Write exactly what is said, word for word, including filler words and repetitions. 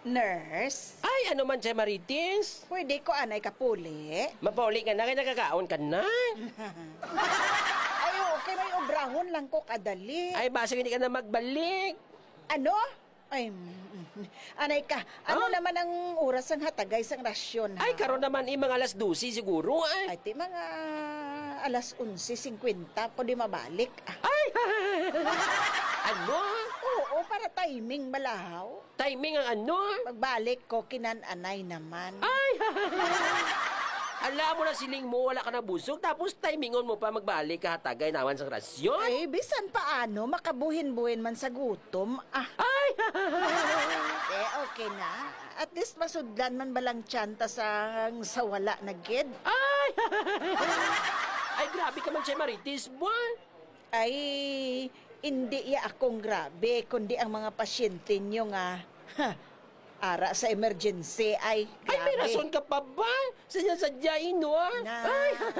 Nurse, Ay, ano man siya, Maritis? pwede ko anay kapuli? Mapauli ka na, kaya nagkakaon ka na. Ay, okay, may obrahon lang ko kadali. Ay, basta hindi ka na magbalik. Ano? Ay, mm, anay ka, ano Ah? naman ang oras ng hatagay sang rasyon, ha? Ay, karon naman eh, mga alas dose siguro, ay. Ay, ti mga alas onse fifty po di mabalik. Ah. Ay, ano? Oo, para timing malahaw. Timing ang ano? Pagbalik ko, kinananay naman. Ay, alam mo na siling mo, wala ka na busog, tapos timingon mo pa magbalik ka hatagay naman sa rasyon. Ay, bisan paano, makabuhin-buhin man sa gutom. Ah, Ay, eh, okay na. At least masudlan man balang tiyanta sa, sa wala na gid. ay, ay, grabe ka man siya, Maritis, buwan. Ay, hindi ya akong grabe, kundi ang mga pasyente nyo nga, ha, ara sa emergency ay Ay, may grabe. rason ka pa ba? Sadya-sadyain, no? Na, Ay,